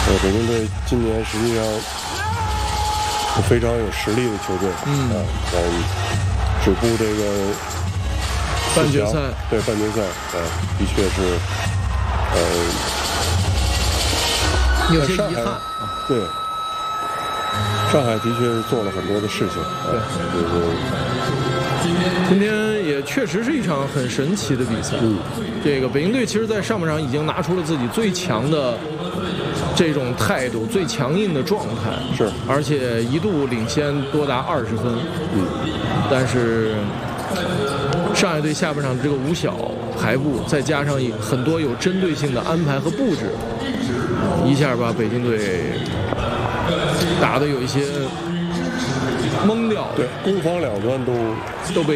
北京队今年实际上是非常有实力的球队，但止步这个半决赛， 对半决赛，的确是， 有些遗憾。 对，上海的确是做了很多的事情， 今天也确实是一场很神奇的比赛。这个北京队其实在上半场已经拿出了自己最强的这种态度，最强硬的状态， 是， 而且一度领先多达20分。但是上海队下半场这个五小排布，再加上很多有针对性的安排和布置，一下把北京队打得有一些懵掉了。 对，攻防两端都被